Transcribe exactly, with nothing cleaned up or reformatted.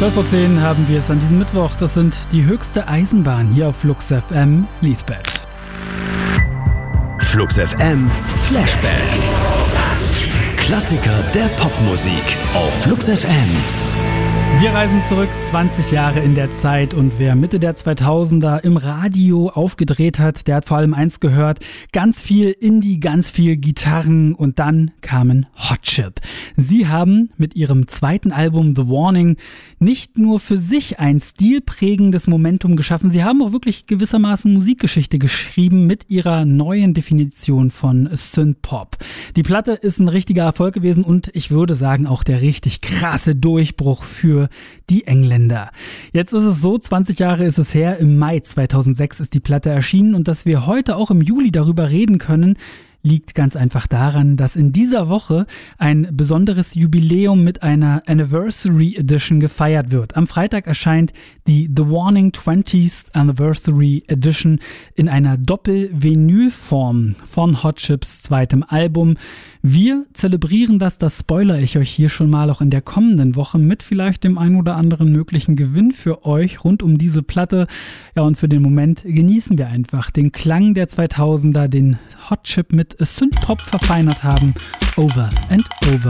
zwölf Uhr zehn haben wir es an diesem Mittwoch. Das sind die höchste Eisenbahn hier auf Flux F M, Lisbeth. Flux F M Flashback. Klassiker der Popmusik auf Flux F M. Wir reisen zurück zwanzig Jahre in der Zeit und wer Mitte der zweitausender im Radio aufgedreht hat, der hat vor allem eins gehört, ganz viel Indie, ganz viel Gitarren und dann kamen Hot Chip. Sie haben mit ihrem zweiten Album The Warning nicht nur für sich ein stilprägendes Momentum geschaffen, sie haben auch wirklich gewissermaßen Musikgeschichte geschrieben mit ihrer neuen Definition von Synthpop. Die Platte ist ein richtiger Erfolg gewesen und ich würde sagen auch der richtig krasse Durchbruch für die Engländer. Jetzt ist es so, zwanzig Jahre ist es her, im Mai zweitausendsechs ist die Platte erschienen und dass wir heute auch im Juli darüber reden können, liegt ganz einfach daran, dass in dieser Woche ein besonderes Jubiläum mit einer Anniversary Edition gefeiert wird. Am Freitag erscheint die The Warning twentieth Anniversary Edition in einer Doppel-Vinyl-Form von Hot Chips zweitem Album. Wir zelebrieren das, das spoilere ich euch hier schon mal auch in der kommenden Woche mit vielleicht dem ein oder anderen möglichen Gewinn für euch rund um diese Platte. Ja, und für den Moment genießen wir einfach den Klang der zweitausender, den Hot Chip mit Synthpop verfeinert haben. Over and Over.